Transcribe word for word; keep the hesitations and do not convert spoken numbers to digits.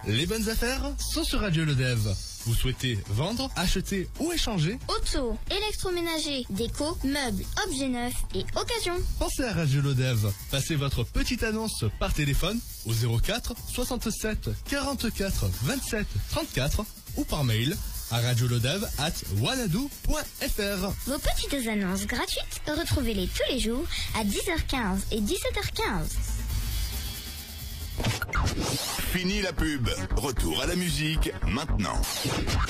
Les bonnes affaires sont sur Radio Le Dev. Vous souhaitez vendre, acheter ou échanger? Auto, électroménager, déco, meubles, objets neufs et occasion. Pensez à Radio Le Dev. Passez votre petite annonce par téléphone au zéro quatre soixante-sept quarante-quatre vingt-sept trente-quatre ou par mail à radiolodev arobase wanadoo point fr. Vos petites annonces gratuites, retrouvez-les tous les jours à dix heures quinze et dix-sept heures quinze. Fini la pub. Retour à la musique maintenant.